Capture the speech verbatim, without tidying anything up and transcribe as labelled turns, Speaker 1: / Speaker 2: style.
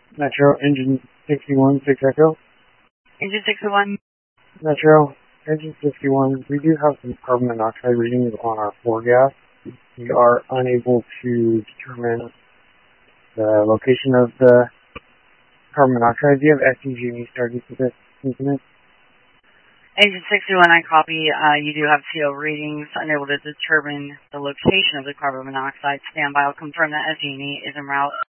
Speaker 1: Metro, engine sixty-one, six Echo.
Speaker 2: Engine sixty-one.
Speaker 1: Metro, engine sixty-one. We do have some carbon monoxide readings on our floor gas. We are unable to determine the location of the carbon monoxide. Do you have S D G and E started for this incident?
Speaker 2: Engine sixty-one, I copy. Uh, you do have C O readings, unable to determine the location of the carbon monoxide. Stand by. I'll confirm that S D and E is en route.